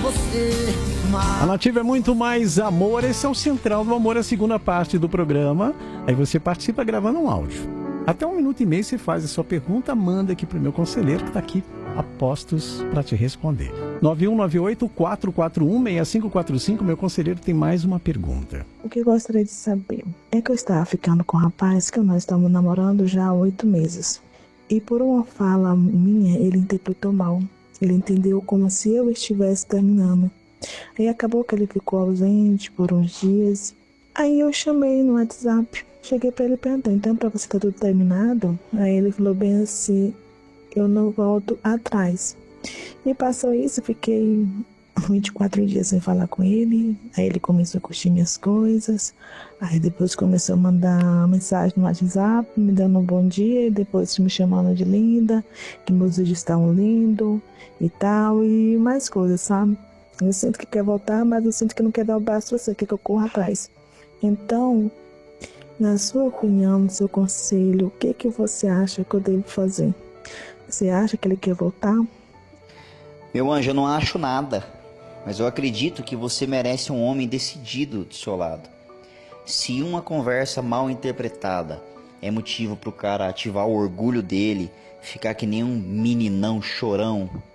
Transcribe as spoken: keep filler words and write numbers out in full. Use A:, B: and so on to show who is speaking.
A: A Nativa é muito mais amor. Esse é o Central do Amor, a segunda parte do programa. Aí você participa gravando um áudio. Até um minuto e meio você faz a sua pergunta, manda aqui pro meu conselheiro que tá aqui a postos para te responder. nove um nove oito, quatro quatro um, seis cinco quatro cinco. Meu conselheiro tem mais uma pergunta.
B: O que eu gostaria de saber é que eu estava ficando com um rapaz que nós estamos namorando já há oito meses. E por uma fala minha, ele interpretou mal. Ele entendeu como se eu estivesse terminando. Aí acabou que ele ficou ausente por uns dias. Aí eu chamei no WhatsApp. Cheguei pra ele e perguntei, então pra você tá tudo terminado? Aí ele falou bem assim, eu não volto atrás. E passou isso, fiquei vinte e quatro dias sem falar com ele. Aí ele começou a curtir minhas coisas. Aí depois começou a mandar mensagem no WhatsApp, me dando um bom dia. E depois me chamando de linda, que meus vídeos estavam lindos e tal. E mais coisas, sabe? Eu sinto que quer voltar, mas eu sinto que não quer dar o braço pra você, quer que eu corra atrás. Então, na sua opinião, no seu conselho, o que, que você acha que eu devo fazer? Você acha que ele quer voltar?
C: Meu anjo, eu não acho nada, mas eu acredito que você merece um homem decidido do seu lado. Se uma conversa mal interpretada é motivo pro cara ativar o orgulho dele, ficar que nem um meninão chorão,